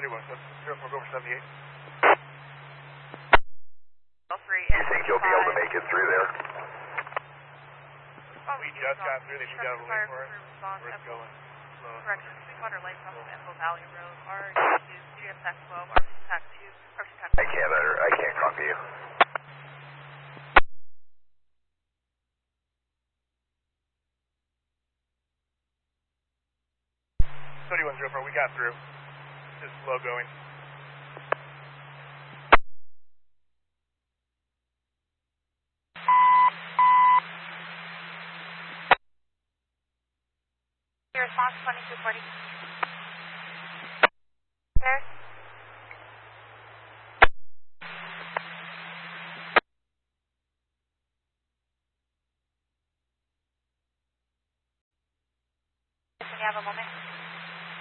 3104, go over 78. You think you'll be able to make it through there? We just got through, they moved out of the way for us. We're going slow. Correction, Sweetwater Lake off of Enfield Valley Road, R2, CDF TAC 12, RC TAC 2, RC TAC 2. I can't copy you. 3104, we got through. Just slow going. Response 2240. There. Can you have a moment?